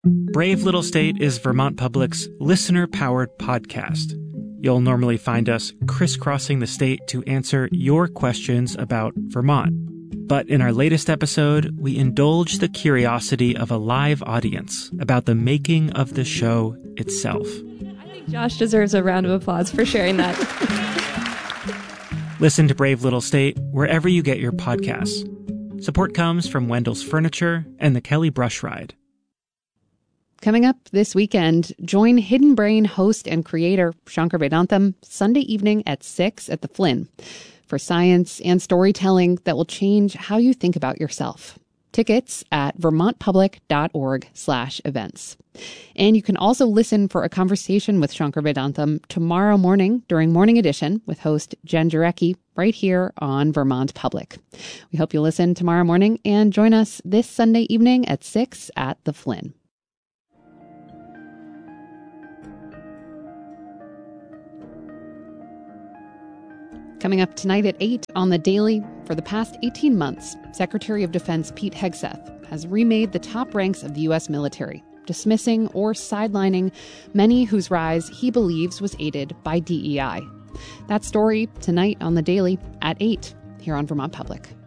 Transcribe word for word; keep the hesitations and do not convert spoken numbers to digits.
Brave Little State is Vermont Public's listener-powered podcast. You'll normally find us crisscrossing the state to answer your questions about Vermont. But in our latest episode, we indulge the curiosity of a live audience about the making of the show itself. I think Josh deserves a round of applause for sharing that. Listen to Brave Little State wherever you get your podcasts. Support comes from Wendell's Furniture and the Kelly Brush Ride. Coming up this weekend, join Hidden Brain host and creator Shankar Vedantam Sunday evening at six at the Flynn for science and storytelling that will change how you think about yourself. Tickets at vermontpublic.org slash events. And you can also listen for a conversation with Shankar Vedantam tomorrow morning during Morning Edition with host Jen Jarecki right here on Vermont Public. We hope you'll listen tomorrow morning and join us this Sunday evening at six at the Flynn. Coming up tonight at eight on The Daily, for the past eighteen months, Secretary of Defense Pete Hegseth has remade the top ranks of the U S military, dismissing or sidelining many whose rise he believes was aided by D E I. That story tonight on The Daily at eight here on Vermont Public.